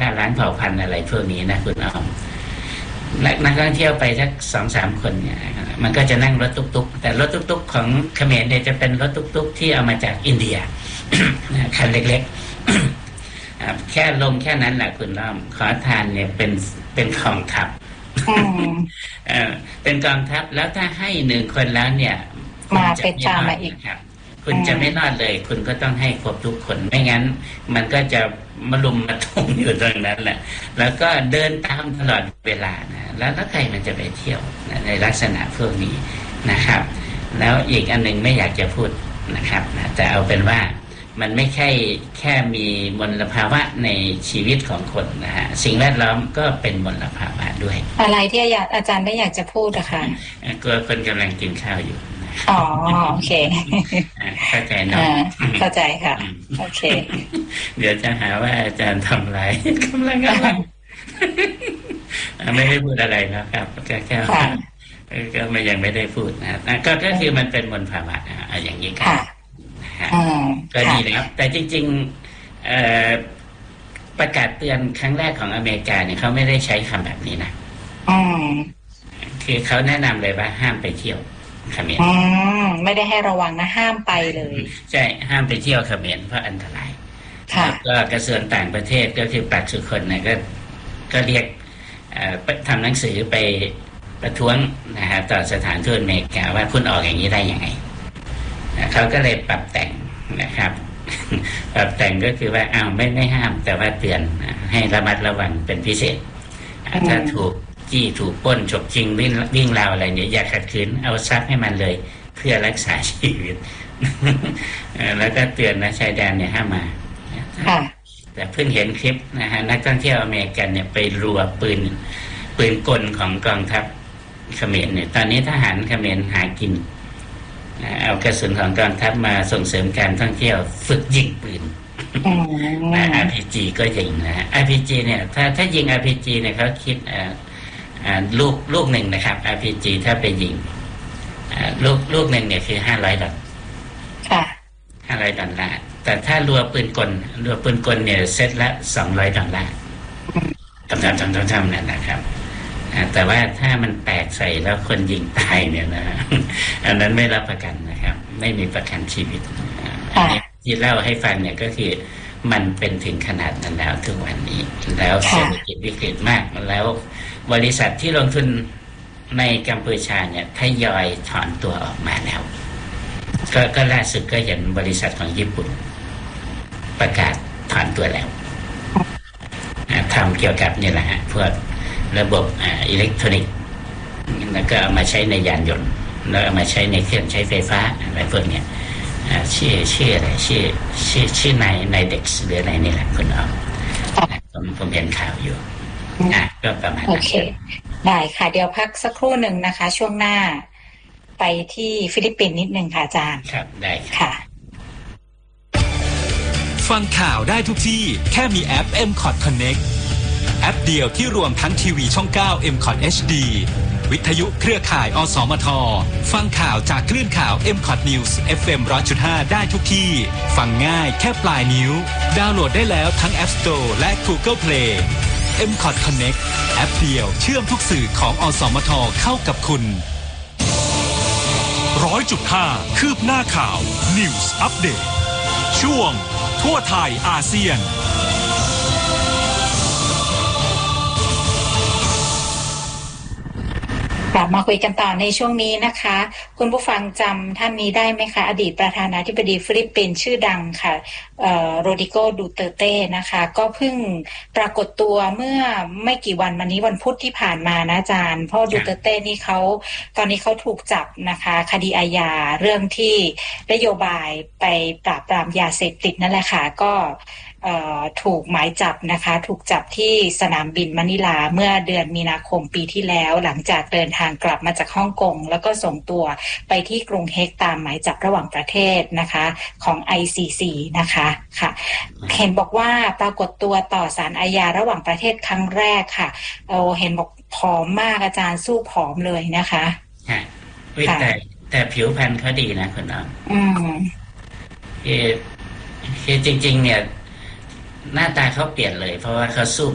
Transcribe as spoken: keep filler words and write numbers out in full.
ฆ่าล้างเผ่าพันธุ์อะไรพวกนี้นะคุณอ้อมนักท่องเที่ยวไปสักสองสามคนเนี่ยมันก็จะนั่งรถตุ๊กๆแต่รถตุ๊กๆของเขมรเนี่ยจะเป็นรถตุ๊กๆที่เอามาจากอินเดีย คันเล็กๆ แค่ลงแค่นั้นแหละคุณอ้อมขอทานเนี่ยเป็นเป็นกองทัพ เป็นกองทัพแล้วถ้าให้หนึ่งคนแล้วเนี่ยมาเป็นตามมาอีกครับคุณจะไม่รอดเลยคุณก็ต้องให้ครบทุกคนไม่งั้นมันก็จะมาลุมมาทุ่มอยู่ตรงนั้นแหละแล้วก็เดินตามตลอดเวลานะแล้วถ้าใครมันจะไปเที่ยวนะในลักษณะพวกนี้นะครับแล้วอีกอันหนึ่งไม่อยากจะพูดนะครับนะแต่เอาเป็นว่ามันไม่ใช่แค่มีมลภาวะในชีวิตของคนนะฮะสิ่งแวดล้อมก็เป็นมลภาวะด้วยอะไรที่อาจารย์ไม่อยากจะพูดอะคะกลัวคนกำลังกินข้าวอยู่อ๋อโอเคเข้าใจเนาะเข้าใจค่ะโอเคเดี๋ยวจะหาว่าอาจารย์ทำไรกำลังอะไรไม่ได้พูดอะไรนะครับแค่แค่ก็ไม่ยังไม่ได้พูดนะก็ก็คือมันเป็นมลภาวะอย่างนี้ครับก็ดีแล้วแต่จริงๆประกาศเตือนครั้งแรกของอเมริกาเนี่ยเขาไม่ได้ใช้คำแบบนี้นะคือเขาแนะนำเลยว่าห้ามไปเที่ยวเขมรไม่ได้ให้ระวังนะห้ามไปเลยใช่ห้ามไปเที่ยวเขมรเพราะอันตรายแล้วก็กระทรวงต่างประเทศก็คือปลัดสุคนเนี่ยก็ก็เรียกทำหนังสือไปประท้วงนะฮะต่อสถานทูตอเมริกาว่าคุณออกอย่างนี้ได้ยังไงเขาก็เลยปรับแต่งนะครับปรับแต่งก็คือว่าอ้าวไม่ไม่ห้ามแต่ว่าเตือนให้ระมัดระวังเป็นพิเศษถ้าถูกจี้ถูกปล้นฉกชิงวิ่งวิ่งราวอะไรเนี่ยอย่าขัดขืนเอาทรัพย์ให้มันเลยเพื่อรักษาชีวิตแล้วก็เตือนนะชายแดนเนี่ยห้ามมาแต่เพิ่งเห็นคลิปนะฮะนักท่องเที่ยวอเมริกันเนี่ยไปรัวปืนปืนกลของกองทัพเขมรเนี่ยตอนนี้ทหารเขมรหากินเอากระสุนของกองทัพมาส่งเสริมการท่องเที่ยวฝึกยิงปืนนะ อาร์ พี จี ก็ยิงนะ อาร์ พี จี เนี่ยถ้าถ้ายิง อาร์ พี จี เนี่ยเขาคิดอ่าอ่าลูกลูกหนึ่งนะครับ อาร์ พี จี ถ้าไปยิงอ่าลูกลูกหนึ่งเนี่ยคือห้าร้อยดอลลาร์ค่ะห้าร้อยดอลลาร์แต่ถ้ารัวปืนกลรัวปืนกลเนี่ยเซตละสองร้อยดอลลาร์ทำทำทำทำทำนั่นนะครับแต่ว่าถ้ามันแตกใส่แล้วคนยิงตายเนี่ยนะอันนั้นไม่รับประกันนะครับไม่มีประกันชีวิตอันนี้ที่เล่าให้ฟังเนี่ยก็คือมันเป็นถึงขนาดนั้นแล้วทุกวันนี้แล้วเศรษฐกิจวิกฤตมากแล้วบริษัทที่ลงทุนในกัมพูชาเนี่ยทยอยถอนตัวออกมาแล้วก็ก็ล่าสุดก็เห็นบริษัทของญี่ปุ่นประกาศถอนตัวแล้วทำเกี่ยวกับนี่แหละฮะพวกระบบอิเล็กทรอนิกส์แล้วก็เอามาใช้ในยานยนต์แล้วเอามาใช้ในเครื่องใช้ไฟฟ้าอะไรพวกเนี้ยชื่อชื่ออะไรชื่อชื่อชื่อในในเด็กหรืออะไรนี่แหละคุณอ๋อผมผมเห็นข่าวอยู่อ่ะก็ประมาณโอเคได้ค่ะเดี๋ยวพักสักครู่หนึ่งนะคะช่วงหน้าไปที่ฟิลิปปินส์นิดนึงค่ะอาจารย์ครับได้ค่ะฟังข่าวได้ทุกที่แค่มีแอป เอ็ม คอท Connect แอปเดียวที่รวมทั้งทีวีช่องเก้า เอ็ม คอท เอช ดี วิทยุเครือข่าย อสมท ฟังข่าวจากคลื่นข่าว เอ็ม คอท News เอฟ เอ็ม หนึ่งร้อยจุดห้า ได้ทุกที่ฟังง่ายแค่ปลายนิ้วดาวน์โหลดได้แล้วทั้ง App Store และ Google Play เอ็ม คอท Connect แอปเดียวเชื่อมทุกสื่อของอสมทเข้ากับคุณ หนึ่งร้อยจุดห้า คืบหน้าข่าว News Update ช่วงทั่วไทยอาเซียนกลับมาคุยกันต่อในช่วงนี้นะคะคุณผู้ฟังจำท่านนี้ได้ไหมคะอดีตประธานาธิบดีฟิลิปปินส์ชื่อดังค่ะโรดิโก ดูเตอร์เต้นะคะก็เพิ่งปรากฏตัวเมื่อไม่กี่วันมานี้วันพุธที่ผ่านมานะอาจารย์เพราะดูเตอร์เต้นี่เขาตอนนี้เขาถูกจับนะคะคดีอาญาเรื่องที่นโยบายไปปราบปรามยาเสพติดนั่นแหละค่ะก็ถูกหมายจับนะคะถูกจับที่สนามบินมะนิลาเมื่อเดือนมีนาคมปีที่แล้วหลังจากเดินทางกลับมาจากฮ่องกงแล้วก็ส่งตัวไปที่กรุงเฮกตามหมายจับระหว่างประเทศนะคะของ ไอ ซี ซี นะคะค่ะเห็นบอกว่าปรากฏตัวต่อศาลอาญาระหว่างประเทศครั้งแรกค่ะเราเห็นบอกผอมมากอาจารย์สู้ผอมเลยนะคะค่ะแต่แต่ผิวพรรณเขาดีนะคุณน้องอืมคือคือจริงๆเนี่ยหน้าตาเขาเปลี่ยนเลยเพราะว่าเขาสู้